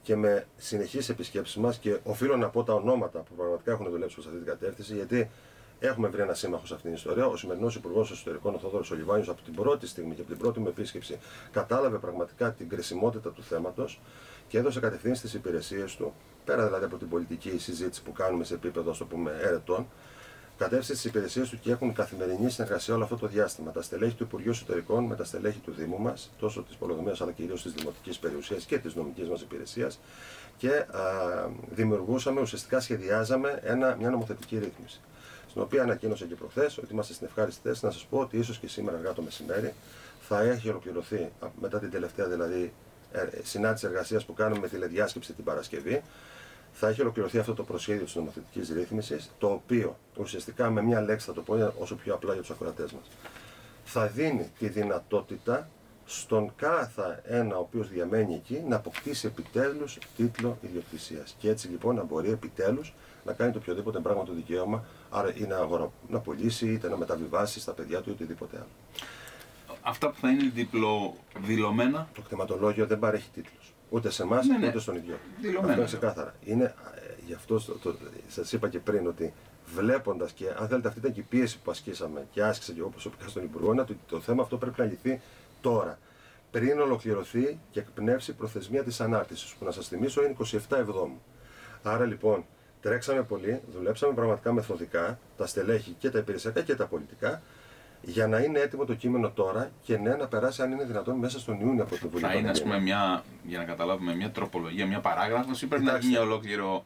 και με συνεχείς επισκέψεις μας, και οφείλω να πω τα ονόματα που πραγματικά έχουν δουλέψει προς αυτή την κατεύθυνση, γιατί έχουμε βρει ένα σύμμαχο σε αυτήν την ιστορία. Ο σημερινός Υπουργός Εσωτερικών, ο Θόδωρος Ολιβάνιος, από την πρώτη στιγμή και από την πρώτη μου επίσκεψη, κατάλαβε πραγματικά την κρισιμότητα του θέματος και έδωσε κατευθύνσεις στις υπηρεσίες του, πέρα δηλαδή από την πολιτική συζήτηση που κάνουμε σε επίπεδο, ας το πούμε, έρετων. Κατεύθυνση στις υπηρεσίες του και έχουν καθημερινή συνεργασία όλο αυτό το διάστημα. Τα στελέχη του Υπουργείου Εσωτερικών με τα στελέχη του Δήμου μας, τόσο της Πολεοδομίας αλλά κυρίως της Δημοτικής Περιουσίας και της νομικής μας υπηρεσίας, και δημιουργούσαμε, ουσιαστικά σχεδιάζαμε μια νομοθετική ρύθμιση. Στην οποία ανακοίνωσα και προχθές ότι είμαστε στην ευχάριστη θέση να σας πω ότι ίσως και σήμερα αργά το μεσημέρι θα έχει ολοκληρωθεί, μετά την τελευταία δηλαδή συνάντηση εργασίας που κάνουμε με τηλεδιάσκεψη την Παρασκευή, θα έχει ολοκληρωθεί αυτό το προσχέδιο της νομοθετικής ρύθμισης, το οποίο ουσιαστικά με μια λέξη θα το πω όσο πιο απλά για τους ακροατές μας, θα δίνει τη δυνατότητα στον κάθε ένα ο οποίος διαμένει εκεί να αποκτήσει επιτέλους τίτλο ιδιοκτησίας. Και έτσι λοιπόν να μπορεί επιτέλους να κάνει το οποιοδήποτε πράγμα του δικαίωμα, άρα ή να πωλήσει, είτε να μεταβιβάσει στα παιδιά του ή οτιδήποτε άλλο. Αυτά που θα είναι διπλοδηλωμένα. Το κτηματολόγιο δεν παρέχει τίτλους. Ούτε σε εμάς, ούτε στον ιδιώτη. Αυτό είναι ξεκάθαρα. Γι' αυτό σας είπα και πριν ότι βλέποντας, και αν θέλετε αυτή ήταν και η πίεση που ασκήσαμε και άσκησε και εγώ προσωπικά στον Υπουργό, είναι ότι το θέμα αυτό πρέπει να λυθεί τώρα. Πριν ολοκληρωθεί και εκπνεύσει η προθεσμία της ανάρτησης, που να σας θυμίσω είναι 27 Εβδόμου. Άρα λοιπόν τρέξαμε πολύ, δουλέψαμε πραγματικά μεθοδικά, τα στελέχη και τα υπηρεσιακά και τα πολιτικά, για να είναι έτοιμο το κείμενο τώρα και ναι, να περάσει αν είναι δυνατόν μέσα στον Ιούνιο από την Βουλή. Θα είναι, ας πούμε, για να καταλάβουμε, μια τροπολογία, μια παράγραφος, ή πρέπει να γίνει ολόκληρο.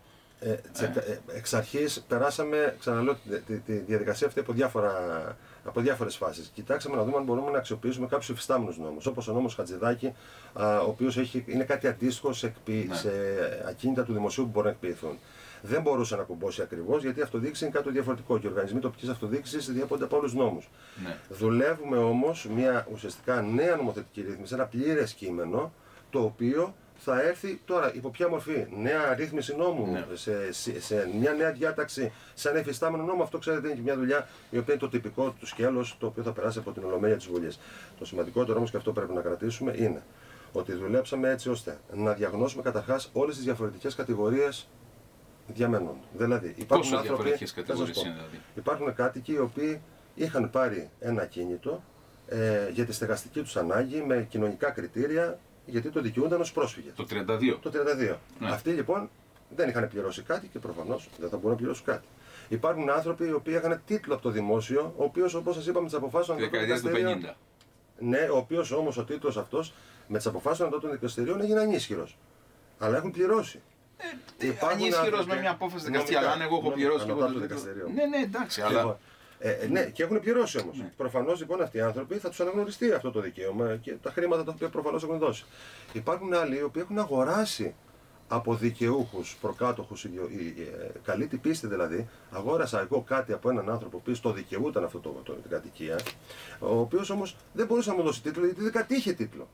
Εξ αρχής περάσαμε, ξαναλέω, τη διαδικασία αυτή από διάφορες φάσεις. Κοιτάξαμε να δούμε αν μπορούμε να αξιοποιήσουμε κάποιους υφιστάμενους νόμους, όπως ο νόμος Χατζηδάκη, ο οποίος είναι κάτι αντίστοιχο σε ακίνητα του δημοσίου που μπορούν να εκποιηθούν. Δεν μπορούσε να κουμπώσει ακριβώς, γιατί η αυτοδιοίκηση είναι κάτι διαφορετικό και οι οργανισμοί τοπικής αυτοδιοίκησης διέπονται από άλλους νόμους. Ναι. Δουλεύουμε όμως μια ουσιαστικά νέα νομοθετική ρύθμιση, ένα πλήρες κείμενο, το οποίο θα έρθει τώρα υπό ποια μορφή? Νέα ρύθμιση νόμου, ναι, σε μια νέα διάταξη, σε ένα εφιστάμενο νόμο. Αυτό ξέρετε είναι και μια δουλειά η οποία είναι το τυπικό του σκέλος, το οποίο θα περάσει από την Ολομέλεια της Βουλής. Το σημαντικότερο όμως, και αυτό πρέπει να κρατήσουμε, είναι ότι δουλέψαμε έτσι ώστε να διαγνώσουμε καταρχάς όλες τις διαφορετικές κατηγορίες διαμένων. Δηλαδή, υπάρχουν διαφορετικές κατηγορίες είναι, δηλαδή? Υπάρχουν κάτοικοι οι οποίοι είχαν πάρει ένα ακίνητο για τη στεγαστική τους ανάγκη με κοινωνικά κριτήρια, γιατί το δικαιούνταν ως πρόσφυγες. Το 32. Το 32. Ναι. Αυτοί λοιπόν δεν είχαν πληρώσει κάτι και προφανώς δεν θα μπορούν να πληρώσουν κάτι. Υπάρχουν άνθρωποι οι οποίοι είχαν τίτλο από το δημόσιο, ο οποίος, όπως σας είπαμε, τις αποφάσεις των δικαστηρίων. Του 50. Ναι, ο οποίος όμως ο τίτλος αυτός με τις αποφάσεις των δικαστηρίων έγινε ανίσχυρος. Αλλά έχουν πληρώσει. Ανίσχυρος με μια απόφαση δικαστή, αλλά αν εγώ έχω πληρώσει το δικαστήριο. Ναι, εντάξει, αλλά. Ναι, και έχουν πληρώσει όμως. Ναι. Προφανώς λοιπόν αυτοί οι άνθρωποι θα τους αναγνωριστεί αυτό το δικαίωμα και τα χρήματα τα οποία προφανώς έχουν δώσει. Υπάρχουν άλλοι οι οποίοι έχουν αγοράσει από δικαιούχους, προκάτοχους, καλή την πίστη δηλαδή. Αγόρασα εγώ κάτι από έναν άνθρωπο που το δικαιούταν αυτό την κατοικία, ο οποίος όμως δεν μπορούσε να μου δώσει τίτλο γιατί δεν κατήχε τίτλο.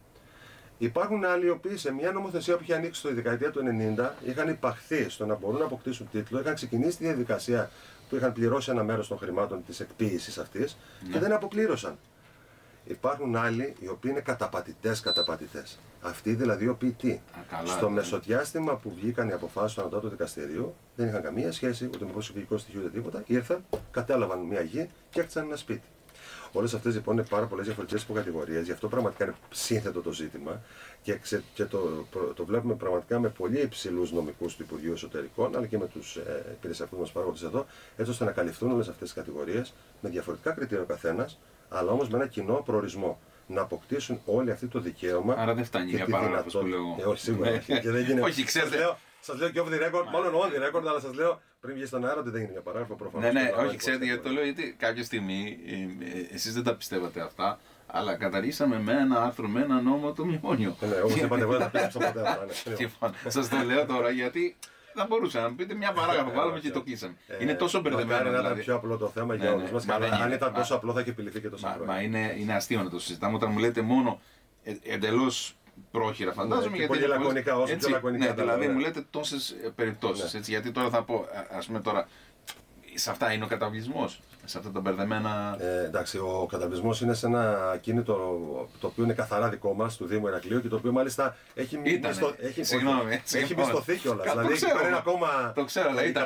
Υπάρχουν άλλοι οι οποίοι σε μια νομοθεσία που είχε ανοίξει το δεκαετία του 90 είχαν υπαχθεί στο να μπορούν να αποκτήσουν τίτλο, είχαν ξεκινήσει τη διαδικασία που είχαν πληρώσει ένα μέρος των χρημάτων της εκποίησης αυτής και δεν αποπλήρωσαν. Υπάρχουν άλλοι οι οποίοι είναι καταπατητές. Αυτοί δηλαδή οι οποίοι στο μεσοδιάστημα που βγήκαν οι αποφάσεις του Ανωτάτου Δικαστηρίου δεν είχαν καμία σχέση ούτε με προσωπικό στοιχείο ούτε τίποτα, ήρθαν, κατέλαβαν μια γη και έκτισαν ένα σπίτι. Όλες αυτές λοιπόν είναι πάρα πολλές διαφορετικές υποκατηγορίες, γι' αυτό πραγματικά είναι σύνθετο το ζήτημα και το βλέπουμε πραγματικά με πολύ υψηλούς νομικούς του Υπουργείου Εσωτερικών, αλλά και με τους υπηρεσιακούς μας παράγοντες εδώ, έτσι ώστε να καλυφθούν όλες αυτές τις κατηγορίες με διαφορετικά κριτήρια ο καθένας, αλλά όμως με ένα κοινό προορισμό. Να αποκτήσουν όλοι αυτό το δικαίωμα. Άρα δεν φτάνει για παράγραφος που λέω. Όχι, σίγουρα. Και δεν γίνεται. Όχι, ξέρετε. Σας λέω και off the record, μάλλον on the record, αλλά σας λέω πριν βγει στον αέρα ότι δεν είναι για παράγραφο προφανώς. Ναι, όχι, ξέρετε γιατί το λέω, γιατί κάποια στιγμή εσείς δεν τα πιστεύατε αυτά, αλλά καταργήσαμε με ένα άρθρο, με ένα νόμο το μνημόνιο. Ναι, όπως είπατε, εγώ δεν τα πίστεψα ποτέ. Λοιπόν, σας το λέω τώρα γιατί θα μπορούσα να πείτε μια παράγραφο, βάλαμε και το κλείσαμε. Είναι τόσο μπερδεμένο. Μακάρι να ήταν πιο απλό το θέμα για όλους μας. Αν ήταν τόσο απλό θα είχε επιληθεί και τόσο απλό. Μα είναι αστείο να το συζητάμε όταν μου λέτε μόνο εντελώς πρόχειρα, φαντάζομαι. Γιατί πολύ λακωνικά, όσο πιο λακωνικά. Ναι, δηλαδή μου λέτε τόσες περιπτώσεις. Γιατί τώρα θα πω, ας πούμε τώρα, σε αυτά είναι ο καταβλισμός. σε αυτά τα μπερδεμένα. Εντάξει, ο καταβλισμός είναι σε ένα ακίνητο το οποίο είναι καθαρά δικό μας, του Δήμου Ηρακλείου και το οποίο μάλιστα έχει μισθωθεί κιόλας. Δηλαδή, Το ξέρω, υπάρχει ένα ακόμα. το ξέρω, αλλά ήταν.